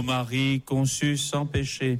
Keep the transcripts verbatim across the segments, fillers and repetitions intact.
Marie conçue sans péché.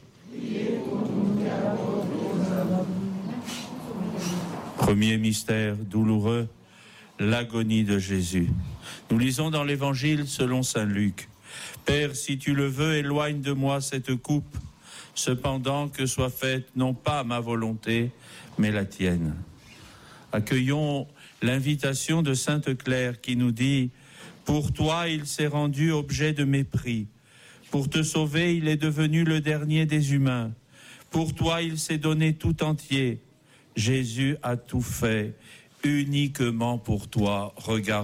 Premier mystère douloureux, l'agonie de Jésus. Nous lisons dans l'Évangile selon saint Luc. Père, si tu le veux, éloigne de moi cette coupe. Cependant, que soit faite non pas ma volonté, mais la tienne. Accueillons l'invitation de sainte Claire qui nous dit « Pour toi, il s'est rendu objet de mépris. Pour te sauver, il est devenu le dernier des humains. Pour toi, il s'est donné tout entier. Jésus a tout fait, uniquement pour toi. Regarde-le. »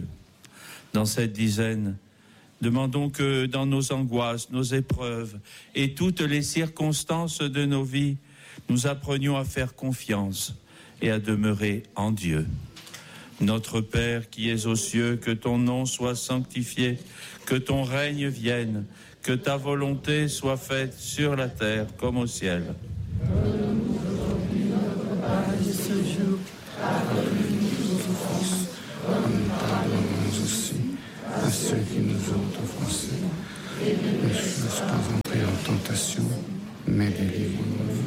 Dans cette dizaine, demandons que dans nos angoisses, nos épreuves et toutes les circonstances de nos vies, nous apprenions à faire confiance et à demeurer en Dieu. Notre Père qui es aux cieux, que ton nom soit sanctifié, que ton règne vienne, que ta volonté soit faite sur la terre comme au ciel. Donne-nous aujourd'hui notre pain de ce jour. Pardonne-nous nos offenses, comme nous pardonnons aussi à ceux qui nous ont offensés. Et ne nous laisse pas entrer en tentation, mais délivre-nous.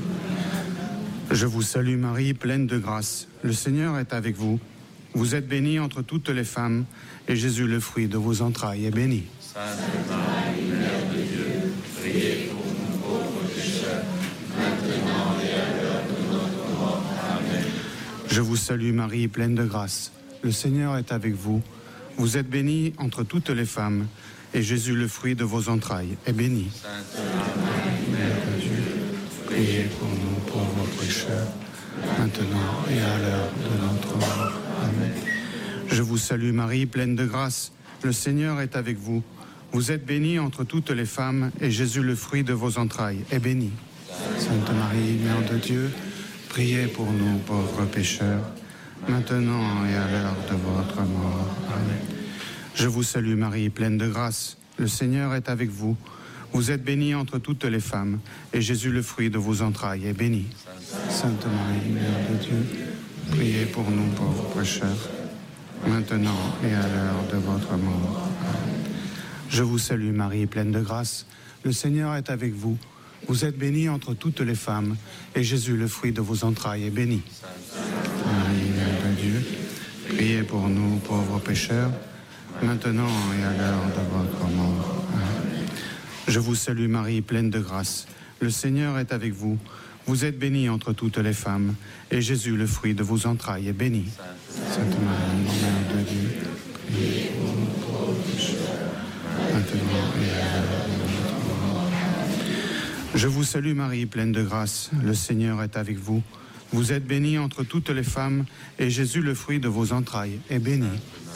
Je vous salue Marie, pleine de grâce. Le Seigneur est avec vous. Vous êtes bénie entre toutes les femmes, et Jésus, le fruit de vos entrailles, est béni. Sainte Marie, Mère de Dieu, priez pour nous pauvres pécheurs, maintenant et à l'heure de notre mort. Amen. Je vous salue Marie, pleine de grâce. Le Seigneur est avec vous. Vous êtes bénie entre toutes les femmes, et Jésus, le fruit de vos entrailles, est béni. Sainte Marie, Mère de Dieu, Priez pour nous pauvres pécheurs, maintenant et à l'heure de notre mort. Amen. Je vous salue Marie, pleine de grâce. Le Seigneur est avec vous. Vous êtes bénie entre toutes les femmes, et Jésus, le fruit de vos entrailles, est béni. Sainte Marie, Mère de Dieu, priez pour nous pauvres pécheurs, maintenant et à l'heure de votre mort. Amen. Je vous salue Marie, pleine de grâce. Le Seigneur est avec vous. Vous êtes bénie entre toutes les femmes, et Jésus, le fruit de vos entrailles, est béni. Sainte Marie, Mère de Dieu, priez pour nous pauvres pécheurs, maintenant et à l'heure de votre mort. Amen. Je vous salue Marie, pleine de grâce. Le Seigneur est avec vous. Vous êtes bénie entre toutes les femmes, et Jésus, le fruit de vos entrailles, est béni. Marie, Mère de Dieu, priez pour nous pauvres pécheurs, maintenant et à l'heure de votre mort. Amen. Je vous salue Marie, pleine de grâce. Le Seigneur est avec vous. Vous êtes bénie entre toutes les femmes, et Jésus, le fruit de vos entrailles, est béni. Sainte Marie, Mère de Dieu, priez pour nous pauvres pécheurs, maintenant et à l'heure de notre mort. Je vous salue Marie, pleine de grâce. Le Seigneur est avec vous. Vous êtes bénie entre toutes les femmes, et Jésus, le fruit de vos entrailles, est béni.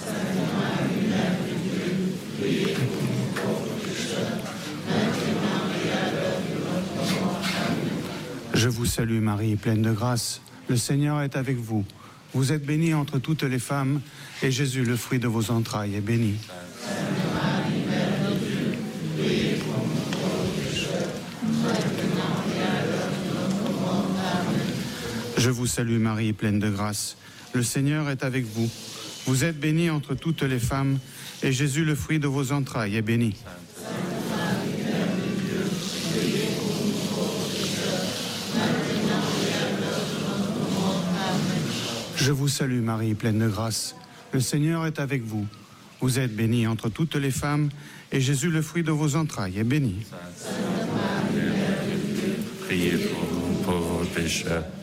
Je vous salue Marie, pleine de grâce. Le Seigneur est avec vous. Vous êtes bénie entre toutes les femmes, et Jésus, le fruit de vos entrailles, est béni. Je vous salue Marie, pleine de grâce. Le Seigneur est avec vous. Vous êtes bénie entre toutes les femmes, et Jésus, le fruit de vos entrailles, est béni. Je vous salue Marie, pleine de grâce. Le Seigneur est avec vous. Vous êtes bénie entre toutes les femmes, et Jésus, le fruit de vos entrailles, est béni. Priez pour nous pauvres pécheurs,